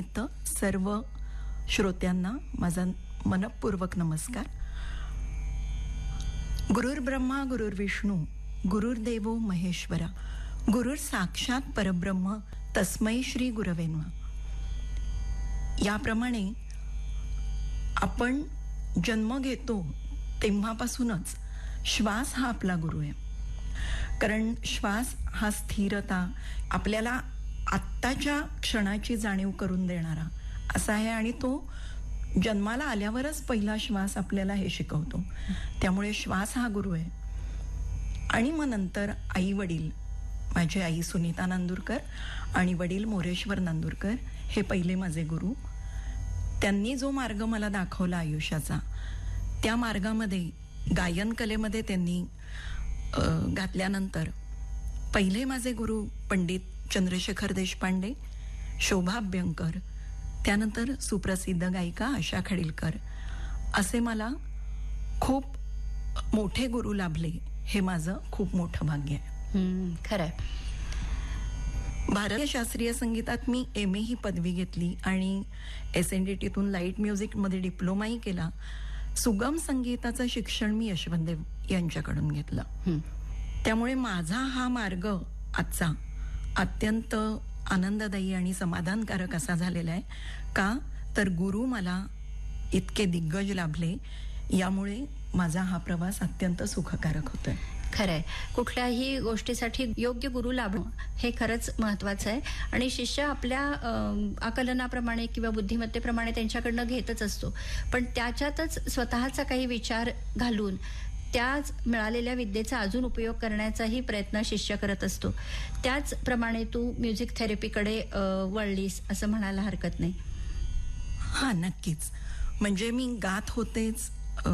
दिनानिमित्त सर्व श्रोत्यांना माझा मनपूर्वक नमस्कार. गुरुर् ब्रह्मा गुरुर्विष्णू गुरुर्देवो महेश्वरा गुरुर साक्षात परब्रह्म तस्मै श्री गुरवे नमः. याप्रमाणे आपण जन्म घेतो तेव्हापासूनच श्वास हा आपला गुरु आहे. कारण श्वास हा स्थिरता, आपल्याला आत्ताच्या क्षणाची जाणीव करून देणारा असा आहे आणि तो जन्माला आल्यावरच पहिला श्वास आपल्याला हे शिकवतो. त्यामुळे श्वास हा गुरु आहे. आणि मग नंतर आई वडील, माझी आई सुनीता नांदुरकर आणि वडील मोरेश्वर नांदुरकर हे पहिले माझे गुरु. त्यांनी जो मार्ग मला दाखवला आयुष्याचा, त्या मार्गामध्ये गायन कलेमध्ये त्यांनी घातल्यानंतर पहिले माझे गुरु पंडित चंद्रशेखर देशपांडे, शोभा अभ्यंकर, त्यानंतर सुप्रसिद्ध गायिका आशा खडीलकर, असे मला खूप मोठे गुरु लाभले. हे माझं खूप मोठं भाग्य आहे. खरंय. भारतीय शास्त्रीय संगीतात मी MA ही पदवी घेतली आणि SNDTतून लाईट म्युझिकमध्ये डिप्लोमाही केला. सुगम संगीताचं शिक्षण मी यशवंतदेव यांच्याकडून घेतलं. त्यामुळे माझा हा मार्ग आजचा अत्यंत आनंददायी आणि समाधानकारक असा झालेला आहे. का तर गुरु मला इतके दिग्गज लाभले, यामुळे माझा हा प्रवास अत्यंत सुखकारक होतोय. खरंय. कुठल्याही गोष्टीसाठी योग्य गुरु लाभणं हे खरंच महत्वाचं आहे. आणि शिष्य आपल्या आकलनाप्रमाणे किंवा बुद्धिमत्तेप्रमाणे त्यांच्याकडनं घेतच असतो, पण त्याच्यातच स्वतःचा काही विचार घालून त्याच मिळालेल्या विद्येचा अजून उपयोग करण्याचाही प्रयत्न शिष्य करत असतो. त्याचप्रमाणे तू म्युझिक थेरपीकडे वळलीस असं म्हणायला हरकत नाही. हा, नक्कीच. म्हणजे मी गात होतेच.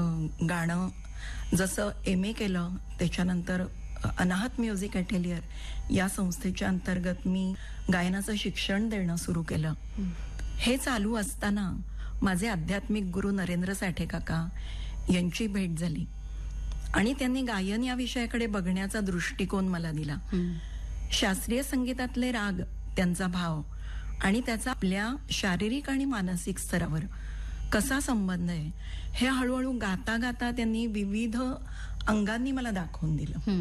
गाणं जसं MA केलं, त्याच्यानंतर अनाहत म्युझिक अटेलियर या संस्थेच्या अंतर्गत मी गायनाचं शिक्षण देणं सुरू केलं. हे चालू असताना माझे आध्यात्मिक गुरु नरेंद्र साठे काका यांची भेट झाली आणि त्यांनी गायन या विषयाकडे बघण्याचा दृष्टिकोन मला दिला. शास्त्रीय संगीतातले राग, त्यांचा भाव आणि त्याचा आपल्या शारीरिक आणि मानसिक स्तरावर कसा संबंध आहे, हे हळूहळू गाता गाता त्यांनी विविध अंगांनी मला दाखवून दिलं.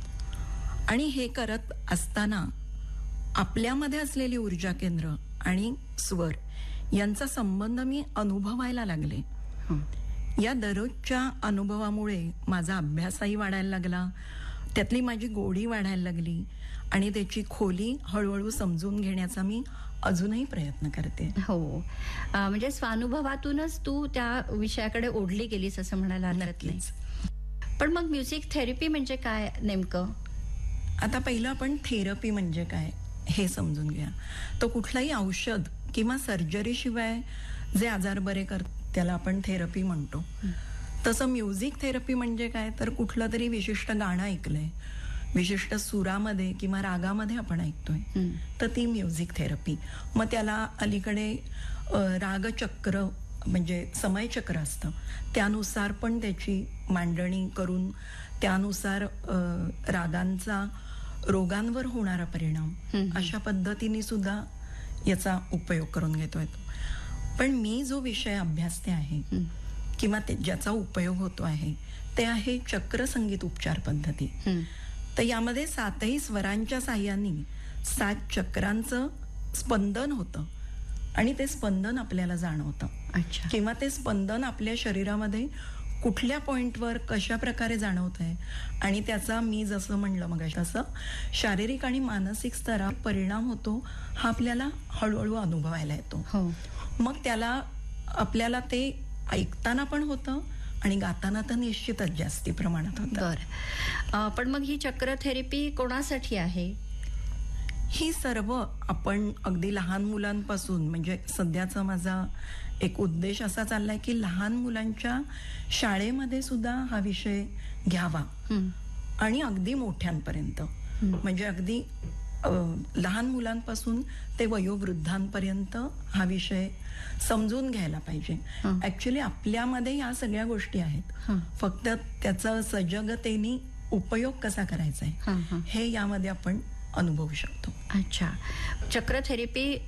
आणि हे करत असताना आपल्यामध्ये असलेली ऊर्जा केंद्र आणि स्वर यांचा संबंध मी अनुभवायला लागले. या दररोजच्या अनुभवामुळे माझा अभ्यासही वाढायला लागला, त्यातली माझी गोडी वाढायला लागली आणि त्याची खोली हळूहळू समजून घेण्याचा मी अजूनही प्रयत्न करते. हो, म्हणजे स्वानुभवातूनच तू त्या विषयाकडे ओढली गेलीस असं म्हणायला हरकत नाही. पण मग म्युझिक थेरपी म्हणजे काय नेमकं? आता पहिलं आपण थेरपी म्हणजे काय हे समजून घ्या. तो कुठलाही औषध किंवा सर्जरी शिवाय जे आजार बरे करतात त्याला आपण थेरपी म्हणतो. तसं म्युझिक थेरपी म्हणजे काय, तर कुठलं तरी विशिष्ट गाणं ऐकलंय, विशिष्ट सुरामध्ये किंवा रागामध्ये आपण ऐकतोय, तर ती म्युझिक थेरपी. मग त्याला अलीकडे रागचक्र म्हणजे समयचक्र असतं, त्यानुसार पण त्याची मांडणी करून त्यानुसार रागांचा रोगांवर होणारा परिणाम अशा पद्धतीने सुद्धा याचा उपयोग करून घेतोय. पण मी जो विषय अभ्यासते आहे किंवा ज्याचा उपयोग होतो आहे ते आहे चक्र संगीत उपचार पद्धती. तर यामध्ये 7ही स्वरांच्या साह्याने 7 चक्रांचं स्पंदन होतं आणि ते स्पंदन आपल्याला जाणवतं. अच्छा. किंवा ते स्पंदन आपल्या शरीरामध्ये कुठल्या पॉइंटवर कशा प्रकारे जाणवत आहे आणि त्याचा, मी जसं म्हणलं मग तसं शारीरिक आणि मानसिक स्तरावर परिणाम होतो, हा आपल्याला हळूहळू अनुभवायला येतो. मग त्याला आपल्याला ते ऐकताना पण होतं आणि गाताना तर निश्चितच जास्ती प्रमाणात होतं. बरं. पण मग ही चक्र थेरपी कोणासाठी आहे? ही सर्व आपण अगदी लहान मुलांपासून, म्हणजे सध्याचा माझा एक उद्देश असा चाललाय की लहान मुलांच्या शाळेमध्ये सुद्धा हा विषय घ्यावा आणि अगदी मोठ्यांपर्यंत, म्हणजे अगदी लहान मुलांपासून ते वयोवृद्धांपर्यंत हा विषय समजून घ्यायला पाहिजे. ऍक्च्युली आपल्यामध्ये या सगळ्या गोष्टी आहेत, फक्त त्याचा सजगतेने उपयोग कसा करायचा आहे हे यामध्ये आपण अनुभवू शकतो. अच्छा. चक्र थेरपी